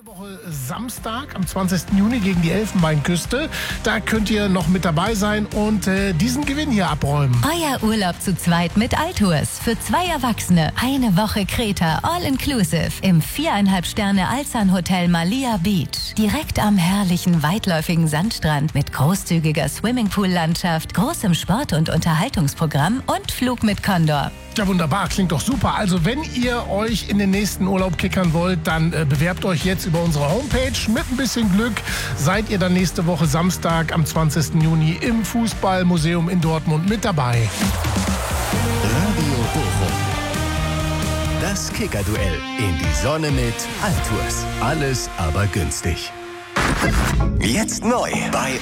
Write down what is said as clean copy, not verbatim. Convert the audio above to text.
Woche Samstag am 20. Juni gegen die Elfenbeinküste. Da könnt ihr noch mit dabei sein und diesen Gewinn hier abräumen. Euer Urlaub zu zweit mit Altours. Für 2 Erwachsene. Eine Woche Kreta, all inclusive. Im 4,5 Sterne Alsan Hotel Malia Beach. Direkt am herrlichen, weitläufigen Sandstrand mit großzügiger Swimmingpool-Landschaft, großem Sport- und Unterhaltungsprogramm und Flug mit Condor. Ja, wunderbar. Klingt doch super. Also, wenn ihr euch in den nächsten Urlaub kickern wollt, dann bewerbt euch jetzt über unsere Homepage. Mit ein bisschen Glück seid ihr dann nächste Woche Samstag am 20. Juni im Fußballmuseum in Dortmund mit dabei. Radio Bochum. Das Kickerduell in die Sonne mit Altours. Alles aber günstig. Jetzt neu bei